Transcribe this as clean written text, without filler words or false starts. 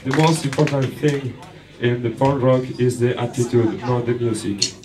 the most important thing in the punk rock is the attitude, not the music.